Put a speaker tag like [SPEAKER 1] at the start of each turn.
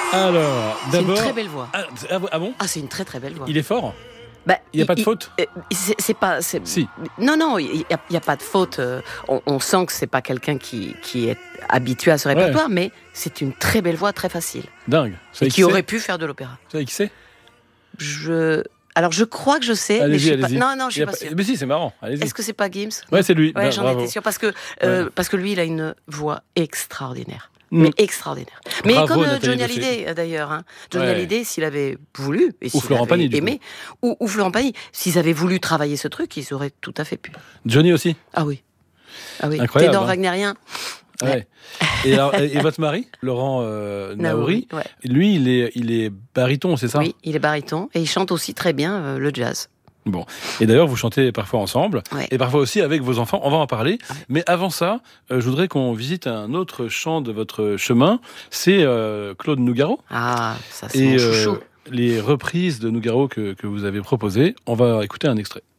[SPEAKER 1] Alors,
[SPEAKER 2] C'est une
[SPEAKER 1] d'abord...
[SPEAKER 2] très belle voix.
[SPEAKER 1] Ah bon?
[SPEAKER 2] Ah, c'est une très très belle voix.
[SPEAKER 1] Il est fort?
[SPEAKER 2] Bah,
[SPEAKER 1] Il n'y a pas de faute?
[SPEAKER 2] C'est pas.
[SPEAKER 1] Si.
[SPEAKER 2] Non, il y a pas de faute. On sent que c'est pas quelqu'un qui est habitué à ce répertoire, mais c'est une très belle voix, très facile.
[SPEAKER 1] Dingue.
[SPEAKER 2] Et qui aurait pu faire de l'opéra.
[SPEAKER 1] Vous savez qui c'est?
[SPEAKER 2] Alors je crois que je sais, mais je suis pas. Non, je suis pas sûre.
[SPEAKER 1] Mais si, c'est marrant. Allez-y.
[SPEAKER 2] Est-ce que c'est pas Gims?
[SPEAKER 1] Ouais, c'est lui.
[SPEAKER 2] Ouais, j'en
[SPEAKER 1] bravo.
[SPEAKER 2] étais sûre parce que lui, il a une voix extraordinaire.
[SPEAKER 1] Mm.
[SPEAKER 2] Mais extraordinaire. Mais
[SPEAKER 1] Bravo,
[SPEAKER 2] comme
[SPEAKER 1] Nathalie
[SPEAKER 2] Johnny
[SPEAKER 1] Bossé.
[SPEAKER 2] Hallyday d'ailleurs. Hein. Johnny
[SPEAKER 1] Ouais.
[SPEAKER 2] Hallyday, s'il avait voulu et s'il
[SPEAKER 1] Florent
[SPEAKER 2] avait
[SPEAKER 1] Pagny, du
[SPEAKER 2] aimé, ou Florent Pagny, s'ils avaient voulu travailler ce truc, ils auraient tout à fait pu.
[SPEAKER 1] Johnny aussi.
[SPEAKER 2] Ah oui.
[SPEAKER 1] Incroyable,
[SPEAKER 2] Ténor
[SPEAKER 1] hein.
[SPEAKER 2] wagnérien.
[SPEAKER 1] Ouais. Et votre mari, Laurent Naouri,
[SPEAKER 2] ouais.
[SPEAKER 1] lui, il est baryton, c'est ça?
[SPEAKER 2] Oui, il est baryton et il chante aussi très bien le jazz.
[SPEAKER 1] Bon. Et d'ailleurs, vous chantez parfois ensemble,
[SPEAKER 2] Ouais.
[SPEAKER 1] et parfois aussi avec vos enfants. On va en parler. Mais avant ça, je voudrais qu'on visite un autre chant de votre chemin. C'est Claude Nougaro.
[SPEAKER 2] Ah, ça c'est mon chouchou.
[SPEAKER 1] Les reprises de Nougaro que vous avez proposées. On va écouter un extrait.